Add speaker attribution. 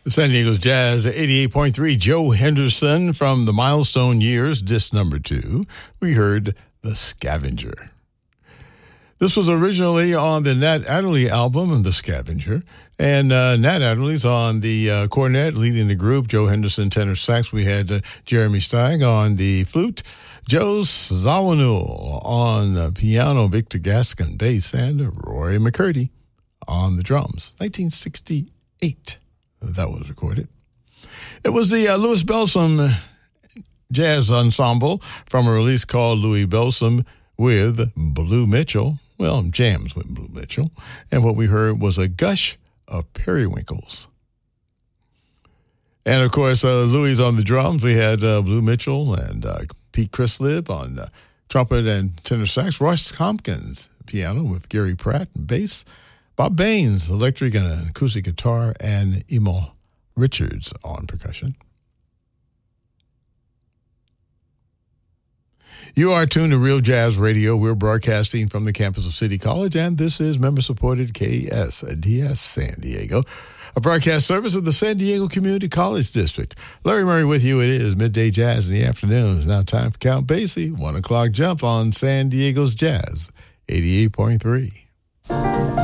Speaker 1: San Diego's Jazz 88.3, Joe Henderson from the Milestone Years, disc number 2. We heard The Scavenger. This was originally on the Nat Adderley album, The Scavenger. And Nat Adderley's on the cornet, leading the group. Joe Henderson, tenor sax. We had Jeremy Steig on the flute. Joe Zawinul on piano. Victor Gaskin, bass. And Roy McCurdy on the drums. 1968. That was recorded. It was the Louis Bellson Jazz Ensemble from a release called Louis Bellson with Blue Mitchell. Well, jams with Blue Mitchell. And what we heard was a gush of periwinkles. And, of course, Louis on the drums. We had Blue Mitchell and Pete Chrislib on trumpet and tenor sax. Royce Tompkins, piano with Gary Pratt and bass. Bob Baines, electric and acoustic guitar, and Emil Richards on percussion. You are tuned to Real Jazz Radio. We're broadcasting from the campus of City College, and this is member-supported KSDS San Diego, a broadcast service of the San Diego Community College District. Larry Murray with you. It is Midday Jazz in the afternoon. It's now time for Count Basie, 1 o'clock jump on San Diego's Jazz 88.3.